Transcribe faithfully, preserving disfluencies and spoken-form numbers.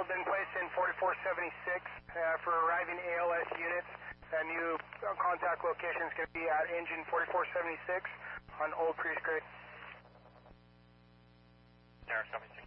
been placed in forty-four seventy-six uh, for arriving A L S units. A new uh, contact location is going to be at engine forty-four seventy-six on Old Priest Grade. There,